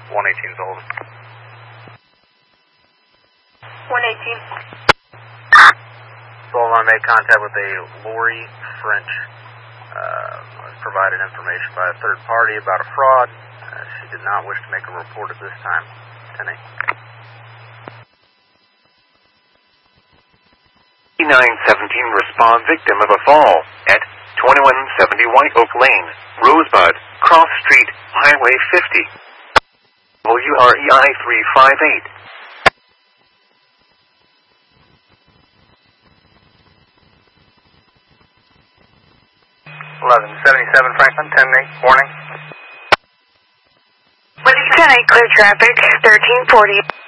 118's old. 118. Sullivan made contact with a Lori French. Was provided information by a third party about a fraud. She did not wish to make a report at this time. 10-8. 917 respond victim of a fall at 2170 White Oak Lane, Rosebud, Cross Street, Highway 50. WREI 358. 1177 Franklin, 10-8, warning. 10-8, clear traffic, 1340.